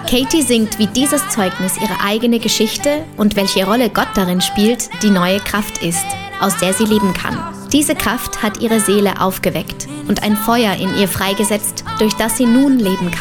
Katie singt, wie dieses Zeugnis ihre eigene Geschichte und welche Rolle Gott darin spielt, die neue Kraft ist, aus der sie leben kann. Diese Kraft hat ihre Seele aufgeweckt und ein Feuer in ihr freigesetzt, durch das sie nun leben kann.